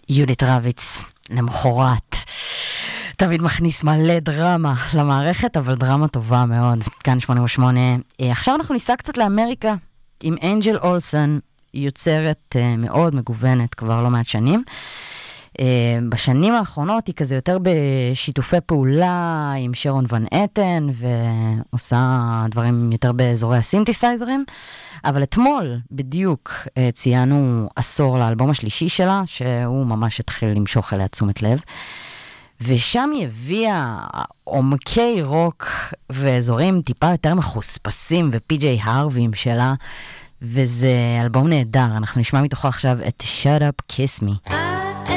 יהודית רביץ, למחרת. תמיד מכניס מלא דרמה למערכת, אבל דרמה טובה מאוד. כאן 88. עכשיו אנחנו ניסע קצת לאמריקה, עם אנג'ל אולסן, יוצרת מאוד מגוונת כבר לא מעט שנים. בשנים האחרונות היא כזה יותר בשיתופי פעולה עם שרון ון אטן, ועושה דברים יותר באזורי הסינתסייזרים. אבל אתמול בדיוק ציינו עשור לאלבום השלישי שלה, שהוא ממש התחיל למשוך אליה תשומת לב. ושם היא הביאה עומקי רוק ואזורים טיפה יותר מחוספסים ופי.ג'יי הרויים שלה, וזה אלבום נהדר. אנחנו נשמע מתוכו עכשיו את Shut Up Kiss Me.